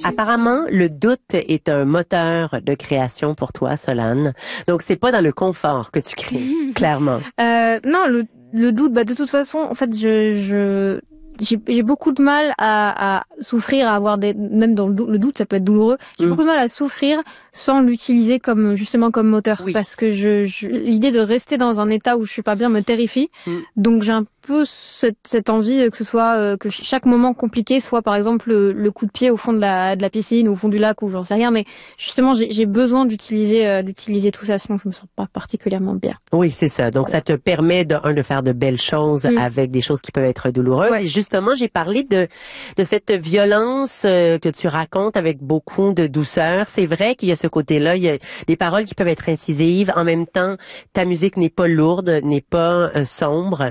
Apparemment, le doute est un moteur de création pour toi, Solane. Donc, c'est pas dans le confort que tu crées, clairement. Non, le doute, bah de toute façon, en fait, j'ai beaucoup de mal à souffrir, à avoir même dans le doute, ça peut être douloureux. J'ai beaucoup de mal à souffrir sans l'utiliser justement comme moteur, parce que l'idée de rester dans un état où je suis pas bien me terrifie. Donc j'ai un peu cette envie que ce soit que chaque moment compliqué soit par exemple le coup de pied au fond de la piscine ou au fond du lac ou j'en sais rien, mais justement j'ai besoin d'utiliser tout ça, sinon je me sens pas particulièrement bien. Oui, c'est ça. Donc ça te permet de faire de belles choses avec des choses qui peuvent être douloureuses. Et justement, j'ai parlé de cette violence que tu racontes avec beaucoup de douceur. C'est vrai qu'il y a ce côté-là, il y a des paroles qui peuvent être incisives. En même temps, ta musique n'est pas lourde, n'est pas sombre.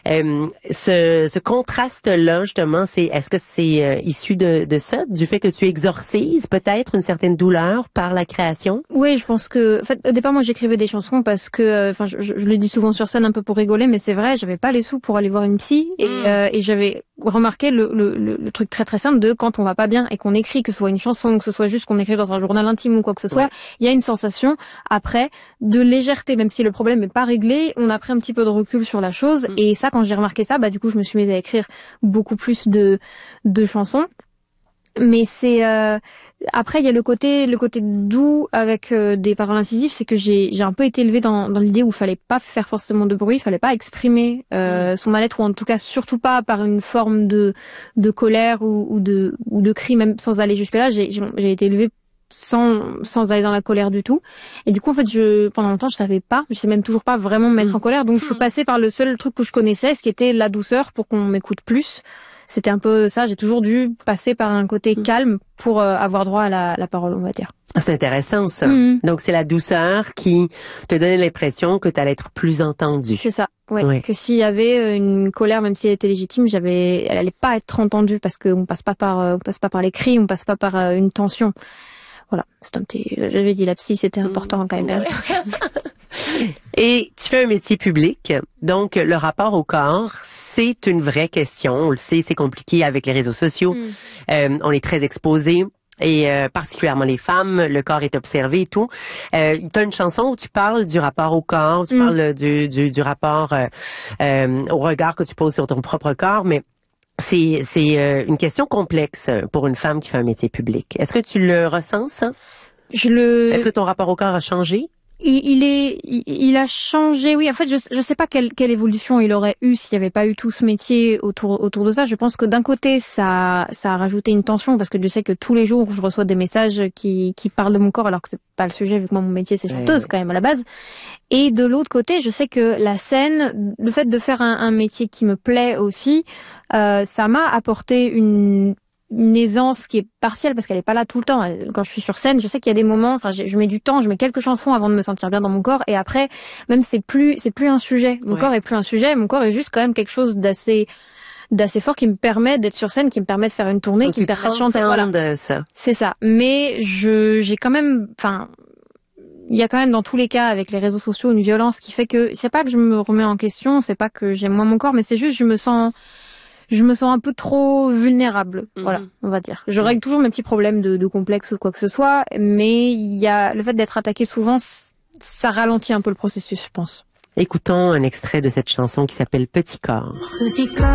Ce contraste-là, justement, est-ce que c'est issu de ça, du fait que tu exorcises peut-être une certaine douleur par la création? Oui, je pense que, en fait, au départ, moi, j'écrivais des chansons parce que, enfin, je le dis souvent sur scène un peu pour rigoler, mais c'est vrai, j'avais pas les sous pour aller voir une psy et j'avais remarqué le truc très très simple de quand on va pas bien et qu'on écrit, que ce soit une chanson, que ce soit juste qu'on écrit dans un journal intime ou quoi que ce soit, il y a une sensation après de légèreté, même si le problème n'est pas réglé, on a pris un petit peu de recul sur la chose et ça, quand j'ai remarqué ça, bah du coup, je me suis mise à écrire beaucoup plus de chansons. Mais c'est après il y a le côté doux avec des paroles incisives, c'est que j'ai un peu été élevée dans l'idée où il fallait pas faire forcément de bruit, il fallait pas exprimer son mal-être, ou en tout cas surtout pas par une forme de colère ou de cri, même sans aller jusque là. J'ai été élevée sans aller dans la colère du tout, et du coup en fait pendant longtemps je sais même toujours pas vraiment me mettre en colère, donc je suis passée par le seul truc que je connaissais, ce qui était la douceur, pour qu'on m'écoute plus. C'était un peu ça, j'ai toujours dû passer par un côté calme pour avoir droit à la parole, on va dire. C'est intéressant, ça. Donc, c'est la douceur qui te donnait l'impression que tu allais être plus entendue. C'est ça, ouais. Que s'il y avait une colère, même si elle était légitime, elle allait pas être entendue, parce qu'on passe pas par les cris, on passe pas par une tension. Voilà, c'est un petit, j'avais dit la psy, c'était important quand même. Et tu fais un métier public, donc le rapport au corps, c'est une vraie question. On le sait, c'est compliqué avec les réseaux sociaux. On est très exposés. Et particulièrement les femmes, le corps est observé et tout. T'as une chanson où tu parles du rapport au corps, tu parles du rapport au regard que tu poses sur ton propre corps, mais c'est une question complexe pour une femme qui fait un métier public. Est-ce que tu le ressens, ça? Est-ce que ton rapport au corps a changé? Il a changé, oui. En fait, je sais pas quelle évolution il aurait eu s'il y avait pas eu tout ce métier autour de ça. Je pense que d'un côté, ça a rajouté une tension, parce que je sais que tous les jours, je reçois des messages qui parlent de mon corps, alors que c'est pas le sujet, vu que moi, mon métier, c'est chanteuse, quand même, à la base. Et de l'autre côté, je sais que la scène, le fait de faire un métier qui me plaît aussi, ça m'a apporté une aisance qui est partielle, parce qu'elle est pas là tout le temps. Quand je suis sur scène, je sais qu'il y a des moments, enfin, je mets du temps, je mets quelques chansons avant de me sentir bien dans mon corps, et après, même c'est plus un sujet. Mon corps est plus un sujet, mon corps est juste quand même quelque chose d'assez fort, qui me permet d'être sur scène, qui me permet de faire une tournée, qui me permet de chanter. Voilà. Ça. C'est ça. Mais j'ai quand même, enfin, il y a quand même dans tous les cas avec les réseaux sociaux une violence qui fait que c'est pas que je me remets en question, c'est pas que j'aime moins mon corps, mais c'est juste je me sens un peu trop vulnérable, voilà, on va dire. Je règle toujours mes petits problèmes de complexe ou quoi que ce soit, mais il y a le fait d'être attaqué souvent, ça ralentit un peu le processus, je pense. Écoutons un extrait de cette chanson qui s'appelle Petit corps. Petit corps.